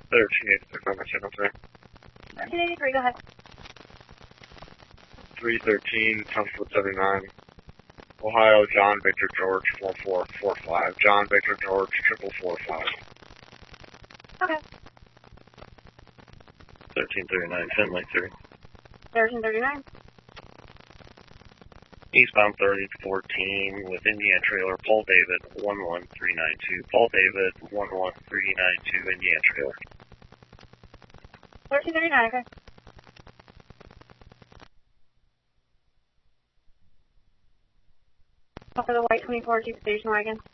1383, my signal today. 1383, go ahead. 313, Tunstwood 79. Ohio, John Victor George 4445. John Victor George 4445. Okay. 1339, Finley 3. 1339. Eastbound 3014 with Indiana Trailer, Paul David 11392. Paul David 11392, Indiana Trailer. 1339, okay. For the white 24 Jeep station wagon.